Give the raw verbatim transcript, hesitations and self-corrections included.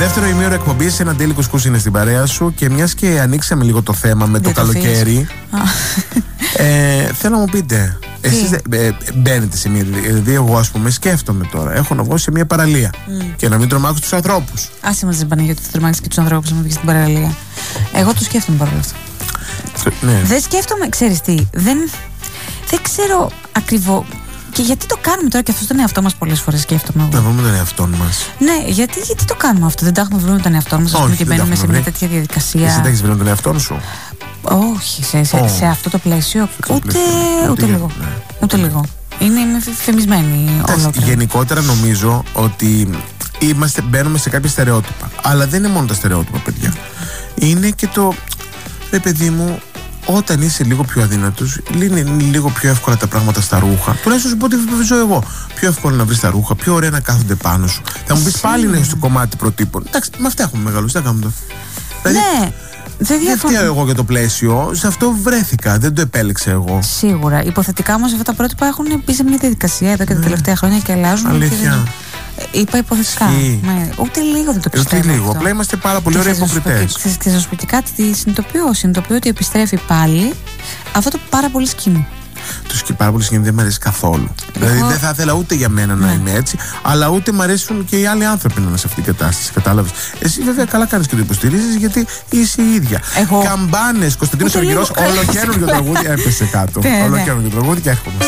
Δεύτερο ημίωρο εκπομπής, ένα Ντέλη Κουσκούς είναι στην παρέα σου. Και μιας και ανοίξαμε λίγο το θέμα με το καλοκαίρι, ε, θέλω να μου πείτε, εσείς ε, μπαίνετε σε μια. Δηλαδή, εγώ ας πούμε σκέφτομαι τώρα, έχω να βγω σε μια παραλία mm. και να μην τρομάξω τους ανθρώπους. Άσε μας, δεν πάνε γιατί θα τρομάξεις και τους ανθρώπους να μου βγεις στην παραλία. Εγώ το σκέφτομαι παρόλα αυτά. Ναι. Δεν σκέφτομαι, ξέρεις τι, δεν, δεν ξέρω ακριβώς. Και γιατί το κάνουμε τώρα και αυτό τον εαυτό μας πολλές φορές, σκέφτομαι εγώ. Να βρούμε τον εαυτό μας. Ναι, γιατί, γιατί το κάνουμε αυτό, δεν τα έχουμε βρει τον εαυτό μας, ας πούμε, και μπαίνουμε σε μια τέτοια διαδικασία. Εσύ δεν έχεις βρει τον εαυτό σου? Όχι, σε, σε, oh. σε αυτό το πλαίσιο, ούτε, ούτε, ούτε, ούτε λίγο. Ναι. Ούτε λίγο. Είναι, είμαι φεμισμένη ολόκληρα. Γενικότερα νομίζω ότι είμαστε, μπαίνουμε σε κάποια στερεότυπα. Αλλά δεν είναι μόνο τα στερεότυπα, παιδιά. Είναι και το, ρε παιδί μου, όταν είσαι λίγο πιο αδύνατος, είναι λίγο πιο εύκολα τα πράγματα στα ρούχα. Τουλάχιστον σου πω ότι ζω εγώ. Πιο εύκολο να βρεις τα ρούχα, πιο ωραία να κάθονται πάνω σου. Θα μου πεις πάλι είναι στο κομμάτι προτύπων. Εντάξει, με αυτά έχουμε μεγαλώσει, τι θα κάνουμε τώρα. Ναι. Δεν φταίω εγώ για το πλαίσιο, σε αυτό βρέθηκα, δεν το επέλεξα εγώ. Σίγουρα. Υποθετικά όμως αυτά τα πρότυπα έχουν μπει σε μια διαδικασία εδώ και τα τελευταία χρόνια και αλλάζουν. Αλήθεια. Και... Είπα υποθετικά. Ναι. Ούτε λίγο δεν το πιστεύω. Ούτε λίγο. Απλά είμαστε πάρα πολύ ωραίοι υποκριτές. Και θα σου πω και κάτι, συνειδητοποιώ. Συνειδητοποιώ ότι επιστρέφει πάλι αυτό το πάρα πολύ σκηνή. Το σκηνή πάρα πολύ σκηνή δεν μου αρέσει καθόλου. Εγώ... Δηλαδή δεν θα ήθελα ούτε για μένα ναι. να είμαι έτσι, αλλά ούτε μου αρέσουν και οι άλλοι άνθρωποι να είναι σε αυτή την κατάσταση. Κατάλαβες. Εσύ βέβαια καλά κάνεις και το υποστηρίζεις γιατί είσαι η ίδια. Εγώ... Καμπάνες, Κωνσταντίνος Αργυρός, ολοκαίρινο τραγούδι έπεσε κάτω. Ολοκαίρινο τραγούδι και έρχομαι.